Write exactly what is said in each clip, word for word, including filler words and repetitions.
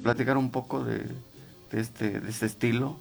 platicar un poco de, de, este, de este estilo?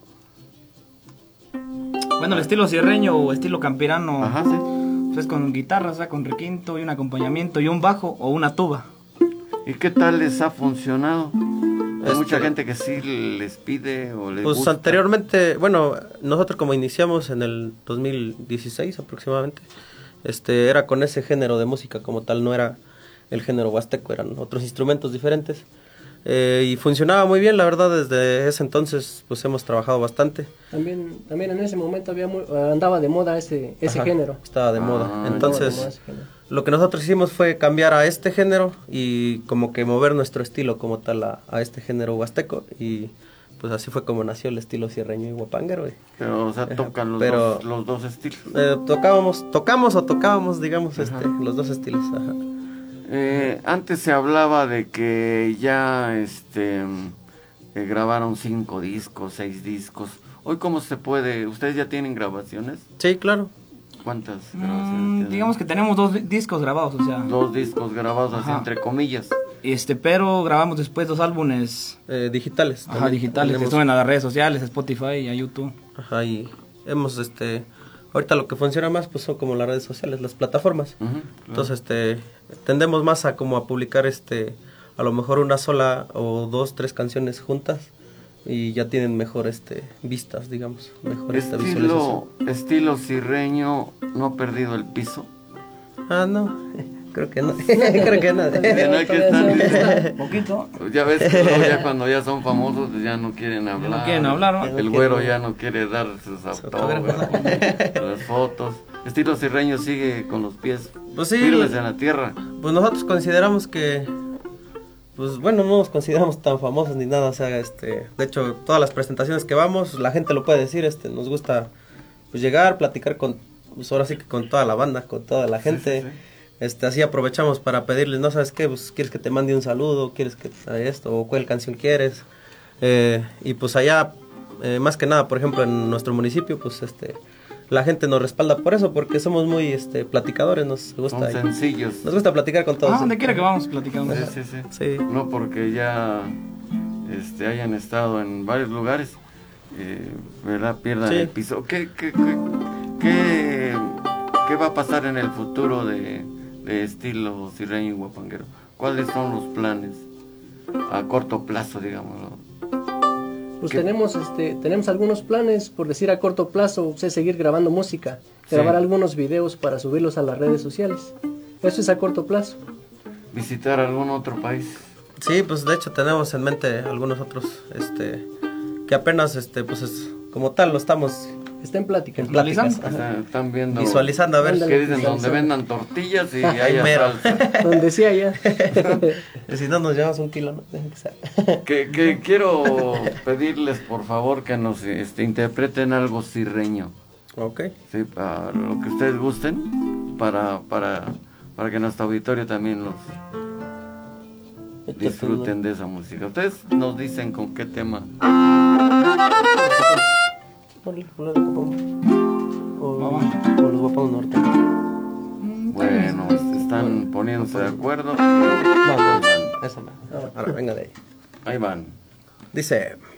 Bueno, el estilo sierreño o estilo campirano. Ajá, sí. Pues con guitarra, o sea, con requinto y un acompañamiento y un bajo o una tuba. ¿Y qué tal les ha funcionado? Hay Este, mucha gente que sí les pide o les Pues gusta. anteriormente, bueno, nosotros como iniciamos en el dos mil dieciséis aproximadamente, este, era con ese género de música como tal, no era el género huasteco, eran otros instrumentos diferentes. Eh, y funcionaba muy bien, la verdad, desde ese entonces pues hemos trabajado bastante. También, también en ese momento había muy, andaba de moda ese, ese Ajá, género. estaba de Ah, moda. Andaba Entonces, de moda ese género. lo que nosotros hicimos fue cambiar a este género y como que mover nuestro estilo como tal a, a este género huasteco, y pues así fue como nació el estilo sierreño y huapanguero. Y, Pero, o sea, tocan los, pero, dos, los dos estilos. eh, tocábamos, tocamos o tocábamos, digamos, Ajá. este, los dos estilos. Ajá. Eh, antes se hablaba de que ya este eh, grabaron cinco discos, seis discos. Hoy, ¿cómo se puede? ¿Ustedes ya tienen grabaciones? Sí, claro. ¿Cuántas Mm, grabaciones tienen? digamos que tenemos dos discos grabados, o sea. Dos discos grabados, así Ajá. entre comillas. Este, pero grabamos después dos álbumes. Eh, digitales. Ajá, también. digitales, que Tenemos- suben a las redes sociales, a Spotify y a YouTube. Ajá, y hemos, este, ahorita lo que funciona más pues son como las redes sociales, las plataformas. Ujú, claro. Entonces, este, tendemos más a como a publicar, este, a lo mejor una sola o dos, tres canciones juntas y ya tienen mejor, este, vistas, digamos, mejor esta visualización. Estilo, estilo sirreño, no ha perdido el piso. Ah, no, creo que no, creo que no. Que no hay que estar- Poquito. Ya ves que luego ya cuando ya son famosos pues ya no quieren hablar. no quieren hablar, ¿no? El güero ya no quiere dar sus autógrafos. autógrafos, las fotos. Estilo sirreño sigue con los pies Pues sí, firmes en la tierra. Pues nosotros consideramos que, pues bueno, no nos consideramos tan famosos ni nada, o sea, este, de hecho, todas las presentaciones que vamos, la gente lo puede decir, este, nos gusta, pues llegar, platicar con, pues ahora sí que con toda la banda, con toda la gente, Sí, sí, sí. este, así aprovechamos para pedirles, no sabes qué, pues quieres que te mande un saludo, quieres que te haga esto, o cuál canción quieres, eh, y pues allá, eh, más que nada, por ejemplo, en nuestro municipio, pues este, la gente nos respalda por eso, porque somos muy, este, platicadores, nos gusta, Son sencillos. nos gusta platicar con todos. Ah, donde quiera que vamos platicando. Sí, sí, sí. Sí. No porque ya este, hayan estado en varios lugares, eh, ¿verdad? Pierdan Sí. el piso. ¿Qué, qué, qué, qué, qué va a pasar en el futuro de, de estilo sirreño y huapanguero? ¿Cuáles son los planes a corto plazo, digámoslo? Pues ¿Qué? tenemos, este, tenemos algunos planes, por decir a corto plazo, o sea, seguir grabando música, Sí. grabar algunos videos para subirlos a las redes sociales. Eso es a corto plazo. ¿Visitar algún otro país? Sí, pues de hecho tenemos en mente algunos otros, este, que apenas, este, pues es, como tal lo estamos Está en plática. en pláticas, Visualizando. O ajá, sea, están viendo. visualizando a ver. Ándale. ¿Qué dicen? Donde Visualizando. vendan tortillas y Ahí haya mero. salsa. Donde sea ya. Y si no nos llevamos un kilo, ¿no? Dejen que sea. Que, que quiero pedirles por favor que nos este, interpreten algo sirreño. Ok. Sí, para lo que ustedes gusten, para, para, para que nuestro auditorio también los disfruten de esa música. Ustedes nos dicen con qué tema. Ponle, ponle de Copamo. O, o los Guapangos Norte. Bueno, este, están poniéndose de acuerdo. No, no, esa no. Ahora, venga de ahí. Ahí van. Dice...